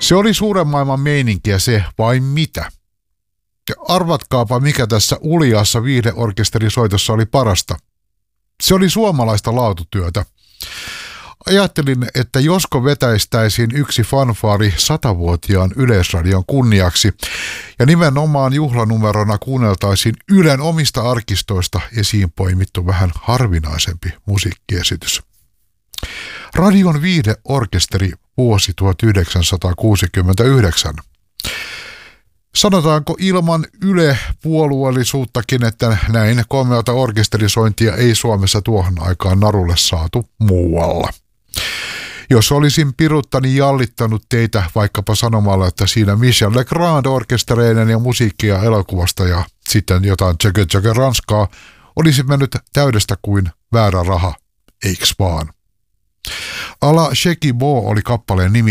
Se oli suuren maailman meininkiä se, vai mitä? Ja arvatkaapa, mikä tässä uljaassa viihdeorkesterisoitossa oli parasta. Se oli suomalaista laatutyötä. Ajattelin, että josko vetäistäisiin yksi fanfaari 100-vuotiaan Yleisradion kunniaksi ja nimenomaan juhlanumerona kuunneltaisiin Ylen omista arkistoista esiin poimittu vähän harvinaisempi musiikkiesitys. Radion viihdeorkesteri vuosi 1969. Sanotaanko ilman Yle-puolueellisuuttakin, että näin komeata orkesterisointia ei Suomessa tuohon aikaan narulle saatu muualla. Jos olisin piruttani jallittanut teitä vaikkapa sanomalla, että siinä Michel Legrand orkestereinen ja musiikkia elokuvasta ja sitten jotain tjökö ranskaa, olisi mennyt täydestä kuin väärä raha, eiks vaan? A la Sheki Bo oli kappaleen nimi.